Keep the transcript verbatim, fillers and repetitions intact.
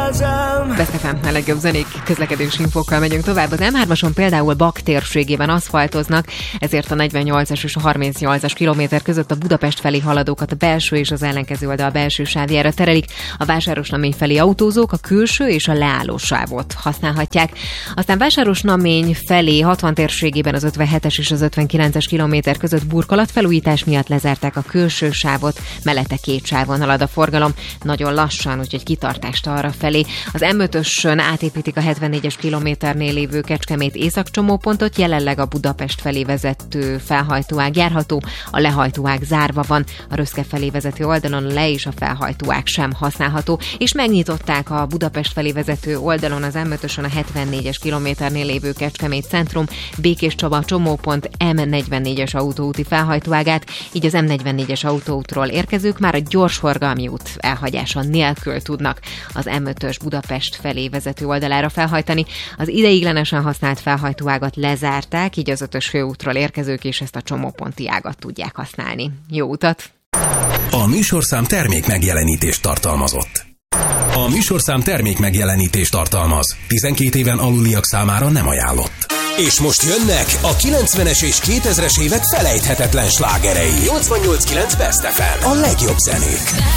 Best ef em, a legjobb zenék, közlekedési infókkal megyünk tovább. Az em hármason például Bak térségében aszfaltoznak, ezért a negyvennyolcas és a harmincnyolcas kilométer között a Budapest felé haladókat a belső és az ellenkező oldal a belső sávjára terelik. A Vásárosnamény felé autózók a külső és a leálló sávot használhatják. Aztán Vásárosnamény felé hatvan térségében az ötvenhetes és az ötvenkilences kilométer között burkolatfelújítás miatt lezárták a külső sávot, mellette két sávon halad a forgalom, nagyon lassan, úgyhogy kitartást arra felé. Az em ötösön átépítik a hetvennégyes kilométernél lévő Kecskemét északcsomópontot, jelenleg a Budapest felé vezető felhajtóág járható, a lehajtóág zárva van, a Röszke felé vezető oldalon a le- és a felhajtóág sem használható, és megnyitották a Budapest felé vezető oldalon az em ötösön a hetvennégyes kilométernél lévő Kecskemét centrum, Békés Csaba csomópont em negyvennégyes autóúti felhajtóágát, így az em negyvennégyes autóútról érkezők már a gyorsforgalmi út elhagyása nélkül tudnak az em ötös Budapest felé vezető oldalára felhajtani. Az ideiglenesen használt felhajtóágat lezárták, így az ötös főútról érkezők és ezt a csomóponti ágat tudják használni. Jó utat! A műsorszám termék megjelenítést tartalmazott. A műsorszám termék megjelenítést tartalmaz. tizenkét éven aluliak számára nem ajánlott. És most jönnek a kilencvenes és kétezres évek felejthetetlen slágerei. nyolcvannyolc kilenc Best ef em. A legjobb zenék.